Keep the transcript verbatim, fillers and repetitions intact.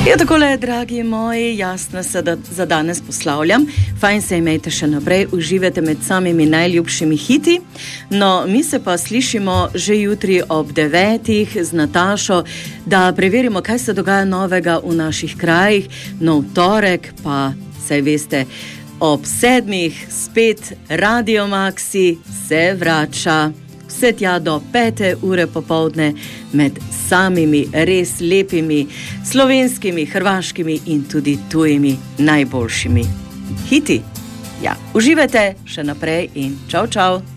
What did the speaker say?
Ja, takole, dragi moji, jasno se da za danes poslavljam. Fajn se imejte še naprej, uživajte med samimi najljubšimi hiti. No, mi se pa slišimo že jutri ob devetih z Natašo, da preverimo, kaj se dogaja novega v naših krajih. No, v torek pa, saj veste, ob sedmih spet Radio Maxi se vrača vse tja do pete ure popoldne med samimi res lepimi slovenskimi, hrvaškimi in tudi tujimi najboljšimi hiti. Ja, uživajte še naprej in čau, čau.